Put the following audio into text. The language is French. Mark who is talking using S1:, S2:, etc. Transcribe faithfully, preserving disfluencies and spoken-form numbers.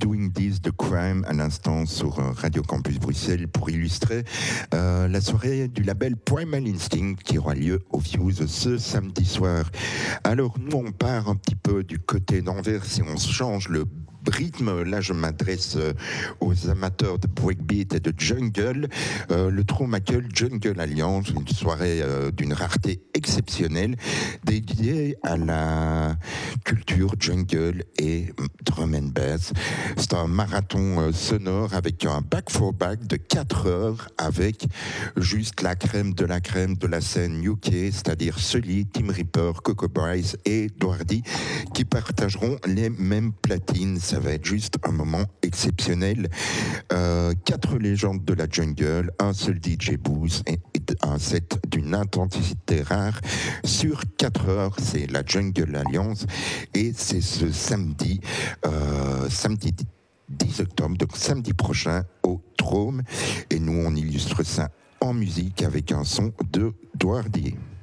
S1: Doing This de Crime à l'instant sur Radio Campus Bruxelles pour illustrer euh, la soirée du label Primal Instinct qui aura lieu au Fuse ce samedi soir. Alors nous on part un petit peu du côté d'Anvers et on change le rythme. Là, je m'adresse aux amateurs de breakbeat et de jungle. Euh, le Traumacle Jungle Alliance, une soirée euh, d'une rareté exceptionnelle, dédiée à la culture jungle et drum and bass. C'est un marathon euh, sonore avec un back for back de quatre heures avec juste la crème de la crème de la scène U K, c'est-à-dire Sully, Tim Reaper, Coco Bryce et Doherty, qui partageront les mêmes platines. Ça va être juste un moment exceptionnel. Euh, quatre légendes de la jungle, un seul D J booth et, et un set d'une intensité rare sur quatre heures. C'est la Jungle Alliance et c'est ce samedi, euh, samedi dix octobre, donc samedi prochain au Trôme. Et nous, on illustre ça en musique avec un son de Doherty.